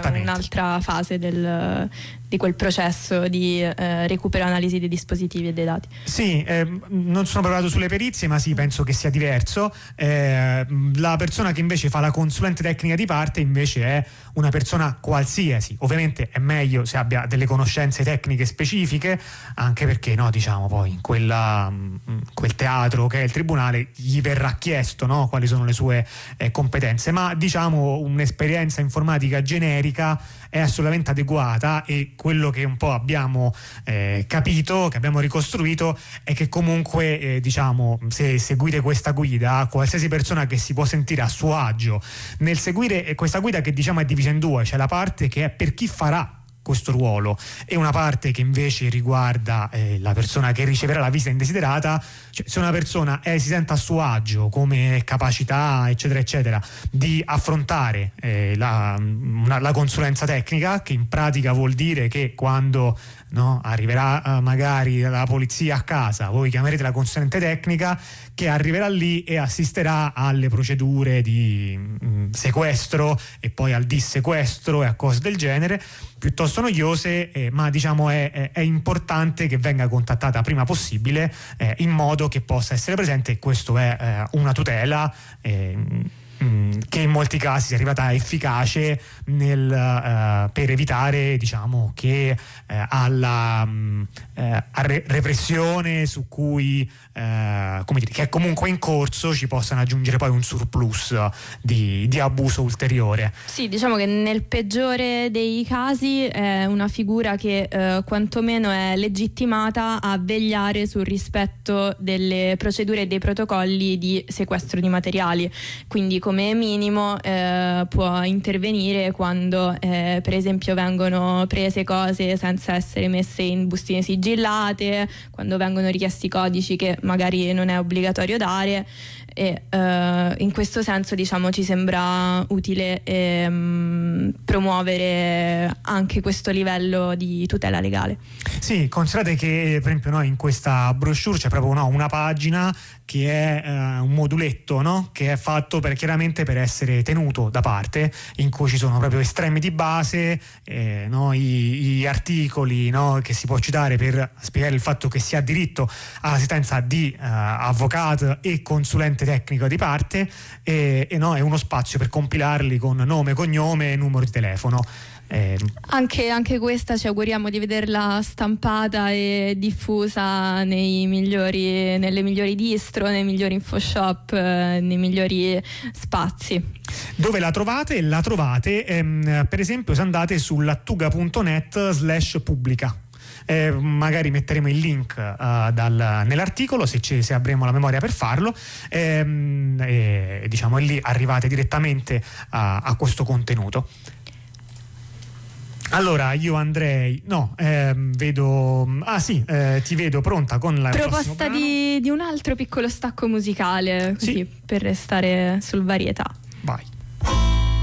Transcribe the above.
un'altra fase di quel processo di recupero e analisi dei dispositivi e dei dati. Sì, non sono preparato sulle perizie, ma sì, penso che sia diverso. La persona che invece fa la consulente tecnica di parte invece è una persona qualsiasi. Ovviamente è meglio se abbia delle conoscenze tecniche specifiche, anche perché diciamo poi in quel teatro che è il tribunale gli verrà chiesto quali sono le sue competenze, ma diciamo un'esperienza informatica generica è assolutamente adeguata, e quello che un po' abbiamo capito, che abbiamo ricostruito, è che comunque diciamo, se seguite questa guida, qualsiasi persona che si può sentire a suo agio nel seguire questa guida, che diciamo è divisa in due: c'è la parte che è per chi farà questo ruolo e una parte che invece riguarda la persona che riceverà la visita indesiderata. Cioè, se una persona si sente a suo agio come capacità eccetera eccetera di affrontare la consulenza tecnica, che in pratica vuol dire che quando arriverà magari la polizia a casa, voi chiamerete la consulente tecnica che arriverà lì e assisterà alle procedure di sequestro e poi al dissequestro e a cose del genere piuttosto noiose, ma diciamo è importante che venga contattata prima possibile, in modo che possa essere presente. Questo è una tutela che in molti casi si è arrivata efficace per evitare diciamo che alla repressione su cui che è comunque in corso ci possano aggiungere poi un surplus di abuso ulteriore. Sì, diciamo che nel peggiore dei casi è una figura che quantomeno è legittimata a vegliare sul rispetto delle procedure e dei protocolli di sequestro di materiali, quindi come minimo può intervenire quando per esempio vengono prese cose senza essere messe in bustine sigillate, quando vengono richiesti codici che magari non è obbligatorio dare, e in questo senso diciamo ci sembra utile promuovere anche questo livello di tutela legale. Sì, considerate che per esempio in questa brochure c'è proprio una pagina che è un moduletto che è fatto chiaramente per essere tenuto da parte, in cui ci sono proprio estremi di base, gli articoli che si può citare per spiegare il fatto che si ha diritto all'assistenza di avvocato e consulente tecnico di parte, e è uno spazio per compilarli con nome, cognome e numero di telefono. Anche questa ci auguriamo di vederla stampata e diffusa nelle migliori distro, nei migliori infoshop, nei migliori spazi. Dove la trovate? La trovate per esempio se andate sull'attuga.net/pubblica. Magari metteremo il link nell'articolo se avremo la memoria per farlo, e diciamo lì arrivate direttamente a questo contenuto. Allora io andrei vedo ti vedo pronta con la proposta di un altro piccolo stacco musicale, così, sì, per restare sul varietà.